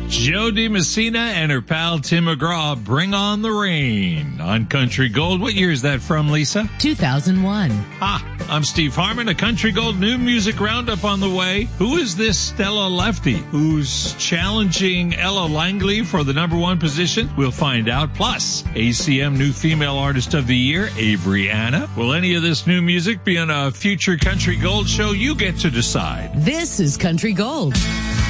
Joe DiMessina and her pal Tim McGraw, Bring on the Rain on Country Gold. What year is that from, Lisa? 2001. I'm Steve Harmon, a Country Gold new music roundup on the way. Who is this Stella Lefty who's challenging Ella Langley for the number one position? We'll find out. Plus, ACM New Female Artist of the Year, Avery Anna. Will any of this new music be on a future Country Gold show? You get to decide. This is Country Gold.